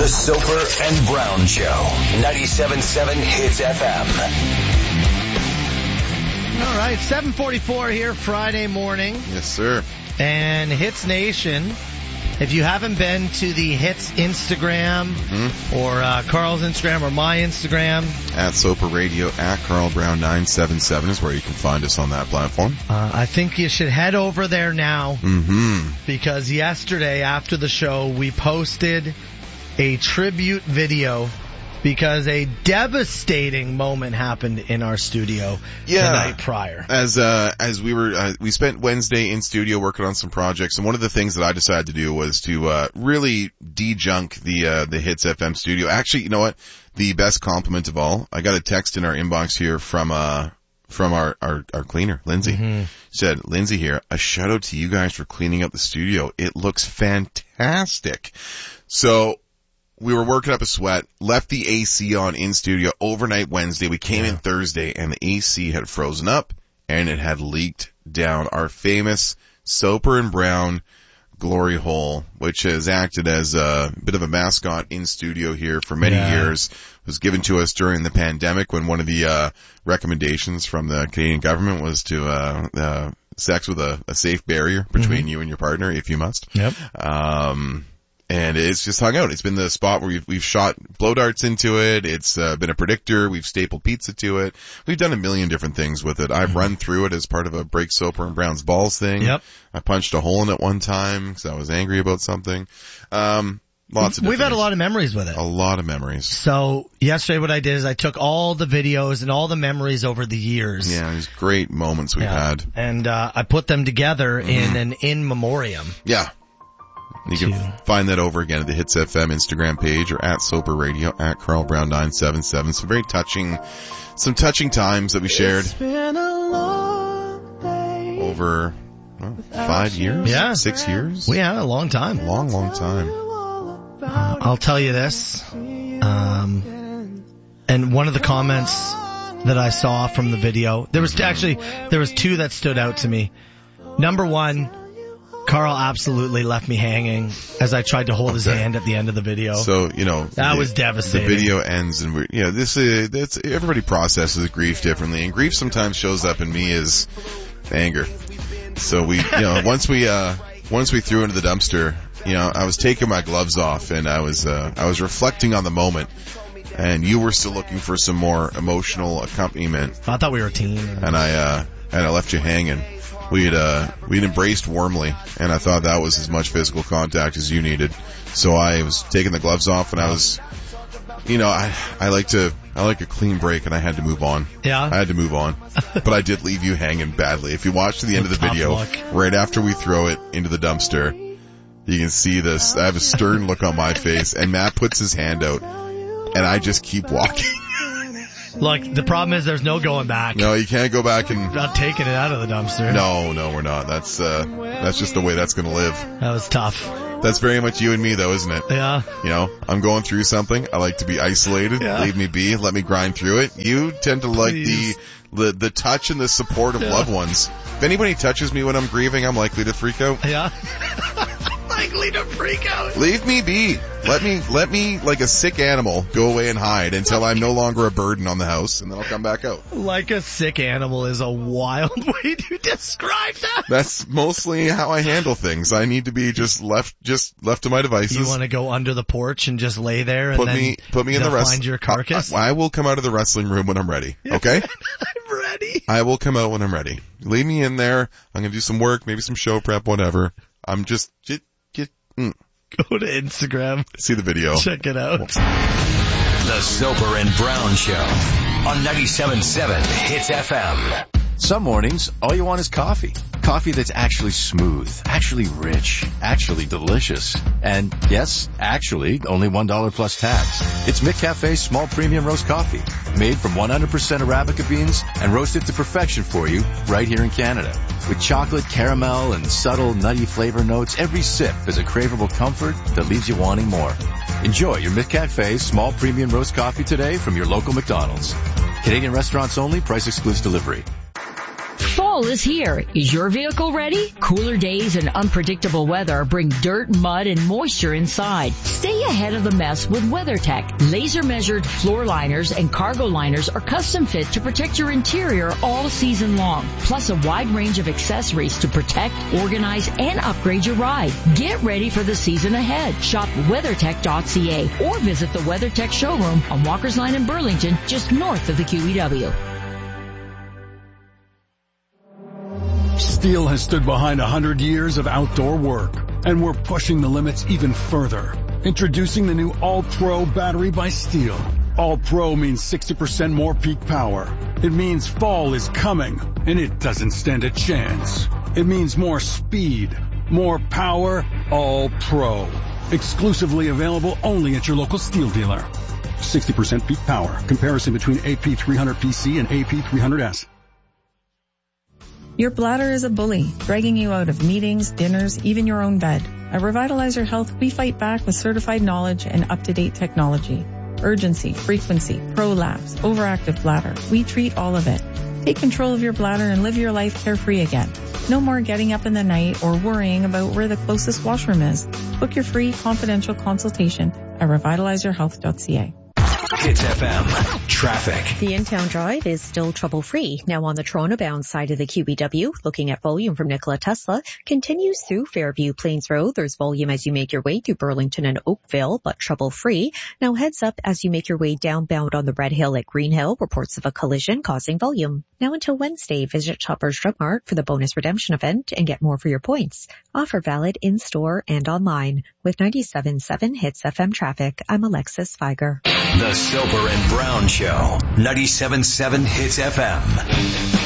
The Soper and Brown Show. 97.7 Hits FM. All right, 7:44 here, Friday morning. Yes, sir. And Hits Nation, if you haven't been to the Hits Instagram or Carl's Instagram or my Instagram. At Soper Radio, at Carl Brown 977 is where you can find us on that platform. I think you should head over there now. Because yesterday after the show, we posted a tribute video because a devastating moment happened in our studio the night prior. As we spent Wednesday in studio working on some projects, and one of the things that I decided to do was to really de-junk the Hits FM studio. Actually, you know what? The best compliment of all, I got a text in our inbox here from our cleaner, Lindsay. Said, Lindsay here, a shout out to you guys for cleaning up the studio. It looks fantastic. So we were working up a sweat, left the AC on in studio overnight Wednesday. We came in Thursday and the AC had frozen up and it had leaked down our famous Soper and Brown glory hole, which has acted as a bit of a mascot in studio here for many years. It was given to us during the pandemic when one of the recommendations from the Canadian government was to sex with a safe barrier between you and your partner if you must. And it's just hung out. It's been the spot where we've shot blow darts into it. It's been a predictor. We've stapled pizza to it. We've done a million different things with it. I've run through it as part of a Break Soper and Brown's Balls thing. I punched a hole in it one time because I was angry about something. Lots of We've had a lot of memories with it. A lot of memories. So yesterday what I did is I took all the videos and all the memories over the years. Yeah, these great moments we've had. And I put them together in an in memoriam. Yeah. You can find that over again at the Hits FM Instagram page or at Soper Radio, at Carl Brown 977. Some very touching times that we shared over 5 years? Yeah. 6 years? We had a long time. Long time. I'll tell you this. And one of the comments that I saw from the video, there was two that stood out to me. Number one, Carl absolutely left me hanging as I tried to hold his hand at the end of the video. So, that was devastating. The video ends and everybody processes grief differently, and grief sometimes shows up in me as anger. So once we threw into the dumpster, I was taking my gloves off and I was reflecting on the moment, and you were still looking for some more emotional accompaniment. I thought we were a team. And I left you hanging. We'd embraced warmly, and I thought that was as much physical contact as you needed. So I was taking the gloves off, and I was, I like a clean break, and I had to move on. Yeah. I had to move on. But I did leave you hanging badly. If you watch to the end of the video, right after we throw it into the dumpster, you can see this. I have a stern look on my face, and Matt puts his hand out, and I just keep walking. Look, the problem is there's no going back. No, you can't go back and... Not taking it out of the dumpster. No, we're not. That's just the way that's gonna live. That was tough. That's very much you and me though, isn't it? Yeah. I'm going through something. I like to be isolated. Yeah. Leave me be. Let me grind through it. You tend to like the touch and the support of loved ones. If anybody touches me when I'm grieving, I'm likely to freak out. Yeah. Likely to freak out. Leave me be. Let me like a sick animal go away and hide until I'm no longer a burden on the house, and then I'll come back out. Like a sick animal is a wild way to describe that. That's mostly how I handle things. I need to be just left to my devices. You want to go under the porch and just lay there and put me in the find your carcass? I will come out of the wrestling room when I'm ready. Okay? I'm ready. I will come out when I'm ready. Leave me in there. I'm going to do some work, maybe some show prep, whatever. I'm just Go to Instagram. See the video. Check it out. The Soper and Brown Show on 97.7 Hits FM. Some mornings, all you want is coffee. Coffee that's actually smooth, actually rich, actually delicious. And yes, actually, only $1 plus tax. It's McCafe's small premium roast coffee, made from 100% Arabica beans and roasted to perfection for you right here in Canada. With chocolate, caramel, and subtle nutty flavor notes, every sip is a craveable comfort that leaves you wanting more. Enjoy your McCafe's small premium roast coffee today from your local McDonald's. Canadian restaurants only, price excludes delivery. Fall Fall is here. Is your vehicle ready? Cooler days and unpredictable weather bring dirt, mud, and moisture inside. Stay ahead of the mess with WeatherTech. Laser-measured floor liners and cargo liners are custom fit to protect your interior all season long. Plus a wide range of accessories to protect, organize, and upgrade your ride. Get ready for the season ahead. Shop WeatherTech.ca or visit the WeatherTech showroom on Walker's Line in Burlington, just north of the QEW. Steel has stood behind 100 years of outdoor work, and we're pushing the limits even further. Introducing the new All-Pro battery by Steel. All-Pro means 60% more peak power. It means fall is coming, and it doesn't stand a chance. It means more speed, more power, All-Pro. Exclusively available only at your local Steel dealer. 60% peak power. Comparison between AP300PC and AP300S. Your bladder is a bully, dragging you out of meetings, dinners, even your own bed. At Revitalize Your Health, we fight back with certified knowledge and up-to-date technology. Urgency, frequency, prolapse, overactive bladder. We treat all of it. Take control of your bladder and live your life carefree again. No more getting up in the night or worrying about where the closest washroom is. Book your free confidential consultation at revitalizeyourhealth.ca. Hits FM traffic. The in-town drive is still trouble-free. Now on the Toronto-bound side of the QEW, looking at volume from Nikola Tesla, continues through Fairview Plains Road. There's volume as you make your way through Burlington and Oakville, but trouble-free. Now heads up as you make your way downbound on the Red Hill at Green Hill. Reports of a collision causing volume. Now until Wednesday, visit Shoppers Drug Mart for the bonus redemption event and get more for your points. Offer valid in-store and online. With 97.7 Hits FM traffic, I'm Alexis Feiger. The Soper and Brown Show. 97.7 Hits FM.